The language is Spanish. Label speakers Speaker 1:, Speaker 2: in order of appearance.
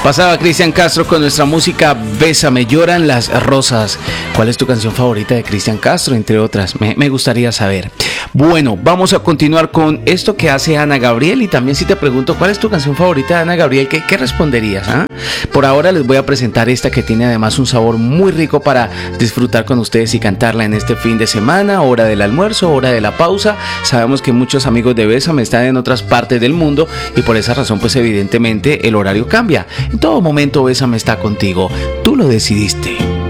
Speaker 1: Pasaba Cristian Castro con nuestra música Bésame, lloran las rosas. ¿Cuál es tu canción favorita de Cristian Castro? Entre otras, me gustaría saber. Bueno, vamos a continuar con esto que hace Ana Gabriel. Y también si te pregunto cuál es tu canción favorita de Ana Gabriel, ¿qué responderías? Por ahora les voy a presentar esta que tiene además un sabor muy rico para disfrutar con ustedes y cantarla en este fin de semana, hora del almuerzo, hora de la pausa. Sabemos que muchos amigos de Bésame están en otras partes del mundo y por esa razón pues evidentemente el horario cambia. En todo momento Bésame está contigo, tú lo decidiste.